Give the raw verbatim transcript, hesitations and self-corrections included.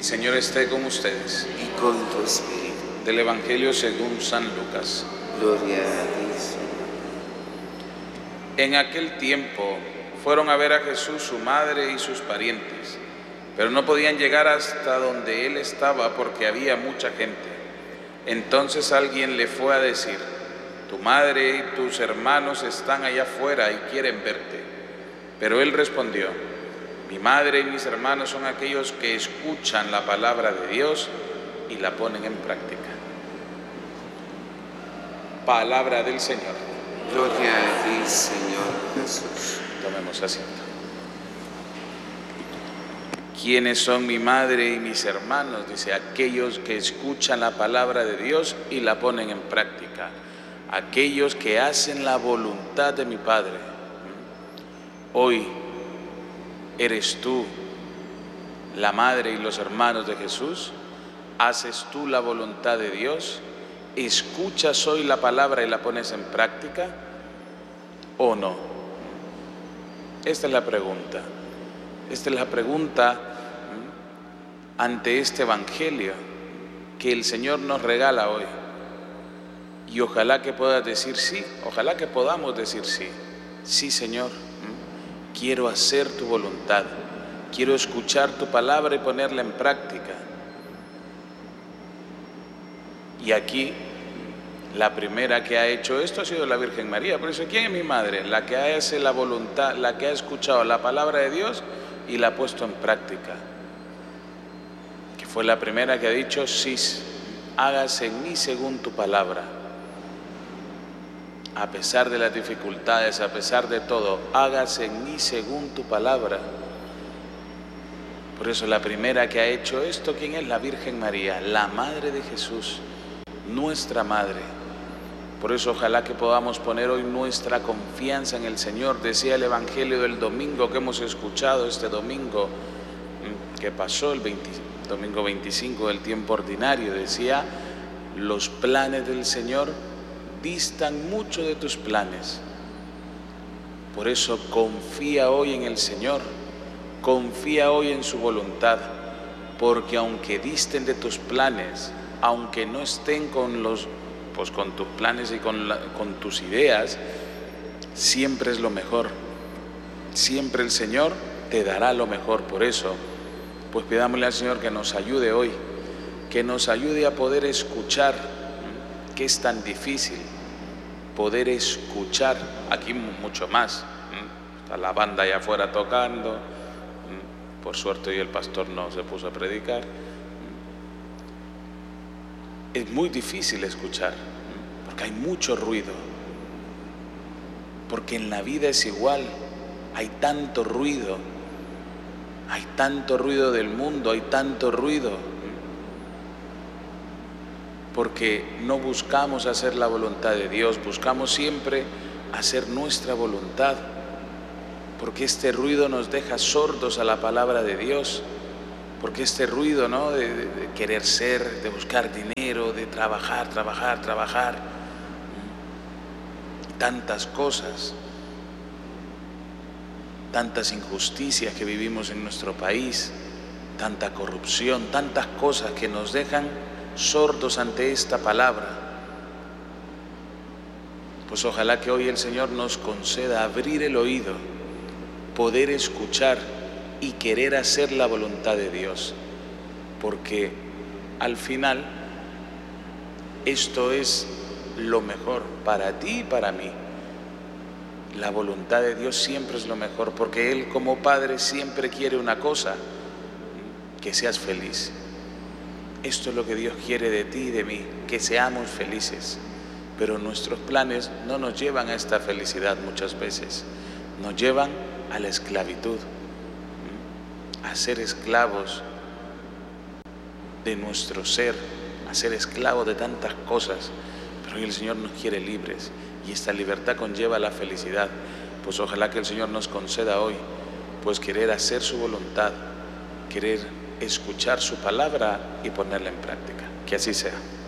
El Señor esté con ustedes. y con tu espíritu. Del Evangelio según San Lucas. Gloria a ti, Señor. En aquel tiempo fueron a ver a Jesús su madre y sus parientes, pero no podían llegar hasta donde él estaba porque había mucha gente. Entonces alguien le fue a decir: tu madre y tus hermanos están allá afuera y quieren verte. Pero él respondió: mi madre y mis hermanos son aquellos que escuchan la palabra de Dios y la ponen en práctica. Palabra del Señor. Gloria a ti, Señor Jesús. Tomemos asiento. ¿Quiénes son mi madre y mis hermanos? Dice: aquellos que escuchan la palabra de Dios y la ponen en práctica. Aquellos que hacen la voluntad de mi Padre. Hoy eres tú la madre y los hermanos de Jesús. ¿Haces tú la voluntad de Dios? ¿Escuchas hoy la palabra y la pones en práctica o no? Esta es la pregunta. Esta es la pregunta ante este Evangelio que el Señor nos regala hoy. Y ojalá que puedas decir sí, ojalá que podamos decir sí. Sí, Señor, quiero hacer tu voluntad, quiero escuchar tu palabra y ponerla en práctica. Y aquí la primera que ha hecho esto ha sido la Virgen María. Por eso, ¿quién es mi madre? La que hace la voluntad, la que ha escuchado la palabra de Dios y la ha puesto en práctica. Que fue la primera que ha dicho: sí, hágase en mí según tu palabra. A pesar de las dificultades, a pesar de todo, hágase en mí según tu palabra. Por eso la primera que ha hecho esto, ¿quién es? La Virgen María, la Madre de Jesús, nuestra Madre. Por eso ojalá que podamos poner hoy nuestra confianza en el Señor. Decía el Evangelio del domingo que hemos escuchado este domingo que pasó, el veinte, domingo veinticinco del tiempo ordinario, decía: los planes del Señor distan mucho de tus planes. Por eso confía hoy en el Señor, confía hoy en su voluntad, porque aunque disten de tus planes, aunque no estén con los, pues con tus planes y con, la, con tus ideas, siempre es lo mejor. Siempre el Señor te dará lo mejor. Por eso, pues pidámosle al Señor que nos ayude hoy, que nos ayude a poder escuchar, que es tan difícil poder escuchar. Aquí mucho más. Está la banda allá afuera tocando. Por suerte hoy el pastor no se puso a predicar. Es muy difícil escuchar, porque hay mucho ruido, porque en la vida es igual, hay tanto ruido, hay tanto ruido del mundo, hay tanto ruido, porque no buscamos hacer la voluntad de Dios, buscamos siempre hacer nuestra voluntad, porque este ruido nos deja sordos a la palabra de Dios. Porque este ruido, ¿no? de, de, de querer ser, de buscar dinero, de trabajar, trabajar, trabajar, tantas cosas, tantas injusticias que vivimos en nuestro país, tanta corrupción, tantas cosas que nos dejan sordos ante esta palabra. Pues ojalá que hoy el Señor nos conceda abrir el oído, poder escuchar y querer hacer la voluntad de Dios, porque al final esto es lo mejor para ti y para mí. La voluntad de Dios siempre es lo mejor, porque Él como Padre siempre quiere una cosa: que seas feliz. Esto es lo que Dios quiere de ti y de mí, que seamos felices. Pero nuestros planes no nos llevan a esta felicidad muchas veces, nos llevan a la esclavitud, a ser esclavos de nuestro ser, a ser esclavos de tantas cosas. Pero hoy el Señor nos quiere libres, y esta libertad conlleva la felicidad. Pues ojalá que el Señor nos conceda hoy, pues querer hacer su voluntad, querer escuchar su palabra y ponerla en práctica. Que así sea.